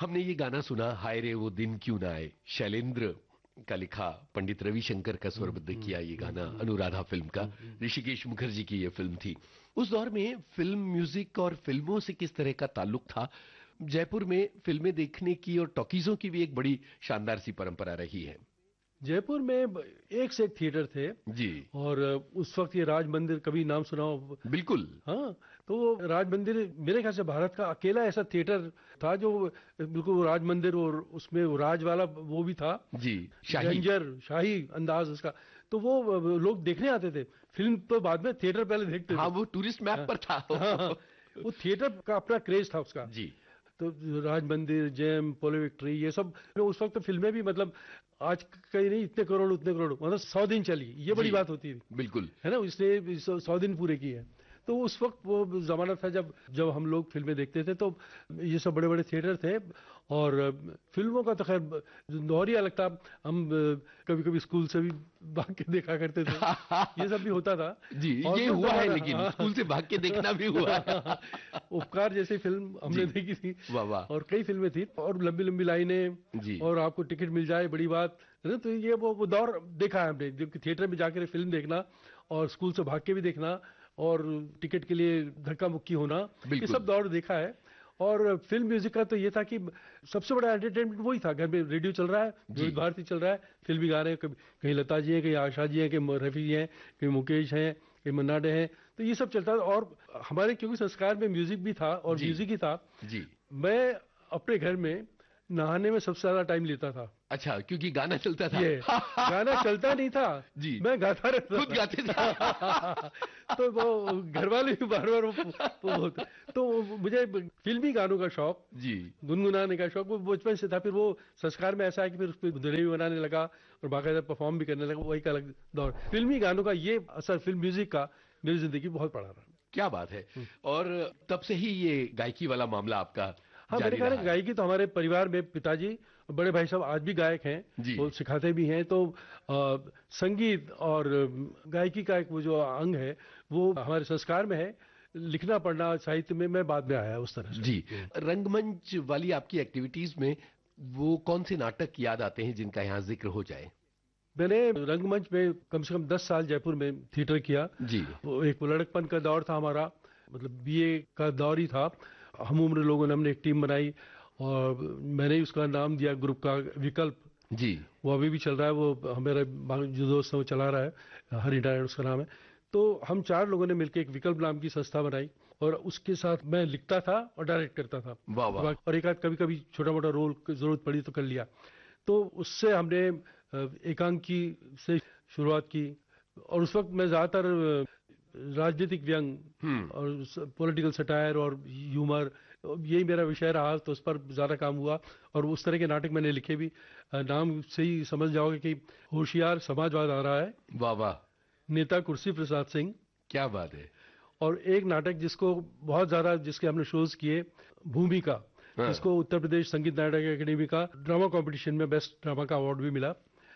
हमने ये गाना सुना, हाय रे वो दिन क्यों ना आए, शैलेंद्र का लिखा, पंडित रविशंकर का स्वरबद्ध किया ये गाना, अनुराधा फिल्म का, ऋषिकेश मुखर्जी की ये फिल्म थी। उस दौर में फिल्म म्यूजिक और फिल्मों से किस तरह का ताल्लुक था? जयपुर में फिल्में देखने की और टॉकीजों की भी एक बड़ी शानदार सी परंपरा रही है। जयपुर में एक से एक थिएटर थे। जी और उस वक्त ये राज मंदिर, कभी नाम सुना हो? बिल्कुल। हाँ, तो वो राज मंदिर मेरे ख्याल से भारत का अकेला ऐसा थिएटर था जो बिल्कुल वो राज मंदिर, और उसमें वो राज वाला वो भी था। जी, शाही। रंजर शाही अंदाज उसका। तो वो लोग देखने आते थे फिल्म, तो बाद में थिएटर पहले देखते हाँ, थे। वो टूरिस्ट मैप हाँ, पर था। हाँ, हाँ, वो थिएटर का अपना क्रेज था उसका। जी तो राज मंदिर, जेम, पोलो विक्ट्री, ये सब उस वक्त तो फिल्में भी मतलब आज कहीं नहीं, इतने करोड़ उतने करोड़, मतलब 100 दिन चली, ये बड़ी जी बात होती थी, बिल्कुल। है ना। इसने 100 दिन पूरे किए हैं। तो उस वक्त वो जमाना था जब जब हम लोग फिल्में देखते थे, तो ये सब बड़े बड़े थिएटर थे। और फिल्मों का तो खैर दौर ही अलग था। हम कभी कभी स्कूल से भी भाग के देखा करते थे, ये सब भी होता था। जी, और ये वो हुआ है, जमाना, लेकिन हाँ, स्कूल से भाग के देखना भी हुआ है। उपकार जैसी फिल्म हमने जी, देखी थी। वाह वाह। और कई फिल्में थी, और लंबी लंबी लाइनें, जी और आपको टिकट मिल जाए, बड़ी बात है ना। तो ये वो दौर देखा है हमने, जबकि थिएटर में जाकर फिल्म देखना, और स्कूल से भाग के भी देखना, और टिकट के लिए धक्का मुक्की होना, ये बिल्कुल। सब दौर देखा है। और फिल्म म्यूजिक का तो ये था कि सबसे बड़ा एंटरटेनमेंट वही था। घर में रेडियो चल रहा है, जी विविध भारती चल रहा है, फिल्मी गाने, कभी कहीं लता जी हैं, कहीं आशा जी हैं, कहीं रफी जी हैं, कहीं मुकेश हैं, कहीं मन्ना डे हैं, तो ये सब चलता था। और हमारे क्योंकि संस्कार में म्यूजिक भी था, और जी म्यूजिक ही था। जी। मैं अपने घर में नहाने में सबसे ज्यादा टाइम लेता था। अच्छा, क्योंकि गाना चलता था। ये गाना चलता नहीं था, जी, मैं गाता रहता खुद गाते थे। था। तो वो घर वाले भी बार बार तो मुझे फिल्मी गानों का शौक, जी गुनगुनाने का शौक वो बचपन से था। फिर वो संस्कार में ऐसा है कि फिर उस पर धुनें भी बनाने लगा, और बाकायदा परफॉर्म भी करने लगा, वही का अलग दौर। फिल्मी गानों का ये असर फिल्म म्यूजिक का मेरी जिंदगी बहुत पड़ा रहा। क्या बात है। और तब से ही ये गायकी वाला मामला आपका हाँ, मेरे जारी ख्याल रहा है है। गायकी तो हमारे परिवार में पिताजी और बड़े भाई साहब आज भी गायक हैं, जी वो सिखाते भी हैं। तो संगीत और गायकी का एक वो जो अंग है, वो हमारे संस्कार में है। लिखना पढ़ना साहित्य में मैं बाद में आया उस तरह से। जी। रंगमंच वाली आपकी एक्टिविटीज में वो कौन से नाटक याद आते हैं जिनका यहाँ जिक्र हो जाए? मैंने रंगमंच में कम से कम 10 साल जयपुर में थिएटर किया। जी वो एक लड़कपन का दौर था हमारा, मतलब बीए का दौर ही था। हम उम्र लोगों ने, हमने एक टीम बनाई, और मैंने ही उसका नाम दिया ग्रुप का, विकल्प। जी वो अभी भी चल रहा है, वो हमारे जो दोस्त है वो चला रहा है, हरि नारायण उसका नाम है। तो हम 4 लोगों ने मिलकर एक विकल्प नाम की संस्था बनाई, और उसके साथ मैं लिखता था और डायरेक्ट करता था। वाह वाह। और एक आध कभी कभी छोटा मोटा रोल की जरूरत पड़ी तो कर लिया। तो उससे हमने एकांकी से शुरुआत की। और उस वक्त मैं ज्यादातर राजनीतिक व्यंग और पॉलिटिकल सटायर और ह्यूमर, यही मेरा विषय रहा, तो उस पर ज्यादा काम हुआ। और उस तरह के नाटक मैंने लिखे भी। नाम से ही समझ जाओगे कि होशियार समाजवाद आ रहा है, वाह वाह। नेता कुर्सी प्रसाद सिंह। क्या बात है। और एक नाटक जिसको बहुत ज्यादा, जिसके हमने शोज किए, भूमिका, हाँ। जिसको उत्तर प्रदेश संगीत नाटक अकेडमी का ड्रामा कंपटीशन में बेस्ट ड्रामा का अवार्ड भी मिला।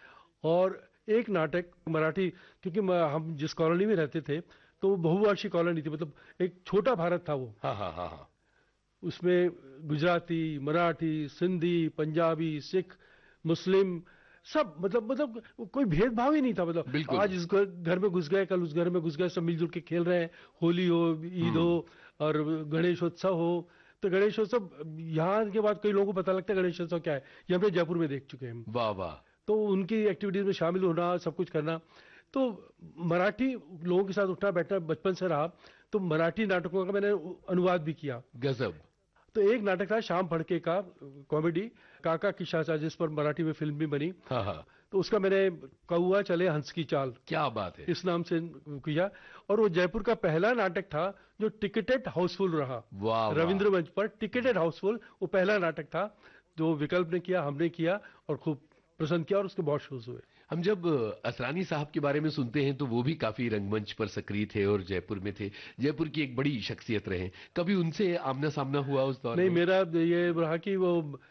और एक नाटक मराठी, क्योंकि हम जिस कॉलोनी में रहते थे तो वो बहुभाषी कॉलोनी थी, मतलब एक छोटा भारत था वो। हाँ हाँ हाँ हाँ। उसमें गुजराती, मराठी, सिंधी, पंजाबी, सिख, मुस्लिम, सब, मतलब कोई भेदभाव ही नहीं था। मतलब बिल्कुल। आज इस घर में घुस गए, कल उस घर में घुस गए, सब मिलजुल के खेल रहे हैं। होली हो, ईद हो, और गणेशोत्सव हो। तो गणेशोत्सव यहाँ के बाद कई लोगों को पता लगता है गणेशोत्सव क्या है, ये हमने जयपुर में देख चुके हैं हम। वाह वाह। तो उनकी एक्टिविटीज में शामिल होना, सब कुछ करना। तो मराठी लोगों के साथ उठना बैठना बचपन से रहा। तो मराठी नाटकों का मैंने अनुवाद भी किया। गजब। तो एक नाटक था श्याम फड़के का, कॉमेडी, काका की शाचा, जिस पर मराठी में फिल्म भी बनी। हाँ हाँ। तो उसका मैंने कौआ चले हंस की चाल, क्या बात है। इस नाम से किया। और वो जयपुर का पहला नाटक था जो टिकटेड हाउसफुल रहा। वाह वाह। रविंद्र मंच पर टिकटेड हाउसफुल, वो पहला नाटक था जो विकल्प ने किया, हमने किया, और खूब पसंद किया, और उसके बहुत शोज हुए। हम जब असरानी साहब के बारे में सुनते हैं तो वो भी काफी रंगमंच पर सक्रिय थे और जयपुर में थे, जयपुर की एक बड़ी शख्सियत रहे। कभी उनसे आमना सामना हुआ उस दौर नहीं, में? मेरा ये रहा कि वो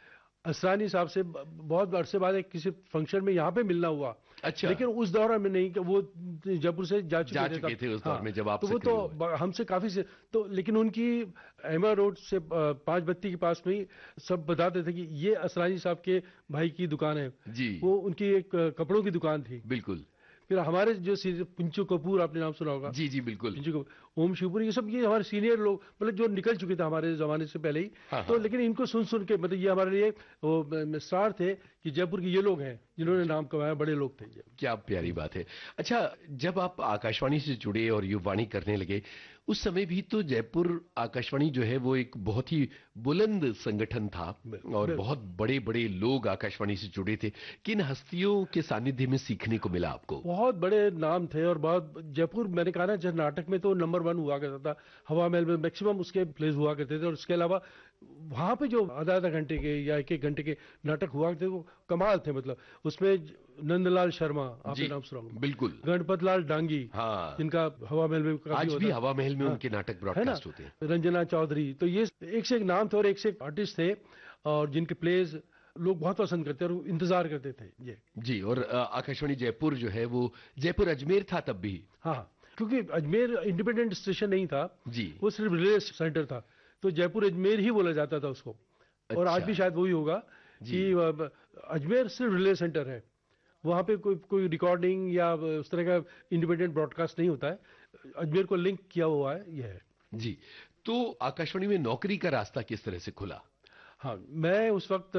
असरानी साहब से बहुत अरसे बाद एक किसी फंक्शन में यहाँ पे मिलना हुआ। अच्छा। लेकिन उस दौरान में नहीं, कि वो जयपुर से जा चुके थे थे उस दौर में जब आप तो वो सक्रिय तो हमसे काफी से तो, लेकिन उनकी एमा रोड से 5 बत्ती के पास में ही सब बताते थे कि ये असरानी साहब के भाई की दुकान है। जी। वो उनकी एक कपड़ों की दुकान थी। बिल्कुल। फिर हमारे जो पिंचू कपूर, आपने नाम सुना होगा। जी जी बिल्कुल। पिंचू कपूर, ओम शिवपुरी, ये सब ये हमारे सीनियर लोग, मतलब जो निकल चुके थे हमारे जमाने से पहले ही। हाँ, तो हाँ। लेकिन इनको सुन सुन के, मतलब ये हमारे लिए वो स्टार थे कि जयपुर के ये लोग हैं जिन्होंने नाम कमाया, बड़े लोग थे ये। क्या प्यारी बात है। अच्छा, जब आप आकाशवाणी से जुड़े और युवाणी करने लगे, उस समय भी तो जयपुर आकाशवाणी जो है वो एक बहुत ही बुलंद संगठन था और बहुत बड़े बड़े लोग आकाशवाणी से जुड़े थे। किन हस्तियों के सानिध्य में सीखने को मिला आपको? बहुत बड़े नाम थे और बहुत, जयपुर मैंने कहा ना, जब नाटक में तो नंबर 1 हुआ करता था। हवा महल में मैक्सिमम उसके प्लेस हुआ करते थे, और इसके अलावा वहाँ पे जो आधा घंटे के या 1 घंटे के नाटक हुआ करते थे वो कमाल थे। मतलब उसमें नंदलाल शर्मा, आपने नाम सुना होगा। बिल्कुल। गणपत लाल डांगी, हाँ। जिनका हवा महल में काफी आज भी होता हवा महल में हाँ, उनके नाटक है ना, ब्रॉडकास्ट होते हैं। रंजना चौधरी, तो ये एक से एक नाम थे और एक से एक आर्टिस्ट थे, और जिनके प्लेज लोग बहुत पसंद करते और इंतजार करते थे ये। जी। और आकाशवाणी जयपुर जो है वो जयपुर अजमेर था तब भी। हाँ, क्योंकि अजमेर इंडिपेंडेंट स्टेशन नहीं था जी। वो सिर्फ रिले सेंटर था, तो जयपुर अजमेर ही बोला जाता था उसको। और आज अच्छा। भी शायद वही होगा कि अजमेर सिर्फ रिले सेंटर है, वहाँ पे कोई रिकॉर्डिंग या उस तरह का इंडिपेंडेंट ब्रॉडकास्ट नहीं होता है। अजमेर को लिंक किया हुआ है, यह है। जी। तो आकाशवाणी में नौकरी का रास्ता किस तरह से खुला? हाँ, मैं उस वक्त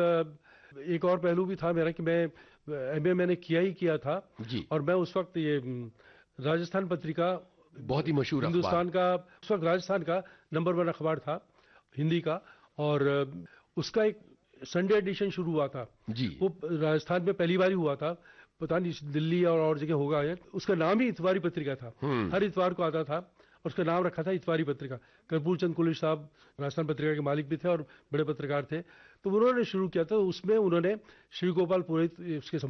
एक और पहलू भी था मेरा कि मैं एमए मैंने किया ही किया था। जी। और मैं उस वक्त ये राजस्थान पत्रिका, बहुत ही मशहूर अखबार। हिंदुस्तान का, उस वक्त राजस्थान का नंबर 1 अखबार था हिंदी का, और उसका एक संडे एडिशन शुरू हुआ था। जी। वो राजस्थान में पहली बार ही हुआ था, पता नहीं दिल्ली और जगह होगा या। उसका नाम ही इतवारी पत्रिका था। हर इतवार को आता था और उसका नाम रखा था इतवारी पत्रिका। कर्पूर चंद कुलिश साहब राजस्थान पत्रिका के मालिक भी थे और बड़े पत्रकार थे, तो उन्होंने शुरू किया था। उसमें उन्होंने श्री गोपाल पुरोहित उसके